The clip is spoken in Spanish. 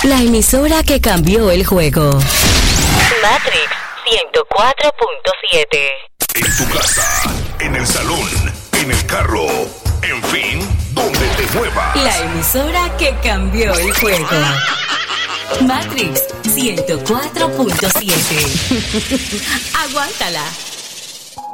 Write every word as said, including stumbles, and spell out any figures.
La emisora que cambió el juego. Matrix ciento cuatro punto siete. En tu casa, en el salón, en el carro, en fin, donde te muevas. La emisora que cambió el juego. Matrix ciento cuatro punto siete. Aguántala.